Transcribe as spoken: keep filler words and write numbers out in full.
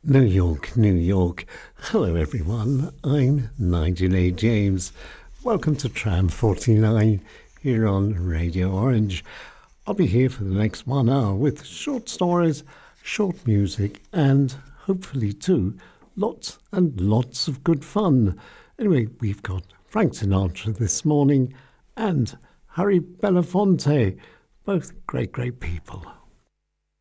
New York, New York. Hello everyone, I'm Nigel A. James. Welcome to Tram forty-nine here on Radio Orange. I'll be here for the next one hour with short stories, short music and hopefully too lots and lots of good fun. Anyway, we've got Frank Sinatra this morning and Harry Belafonte, both great, great people.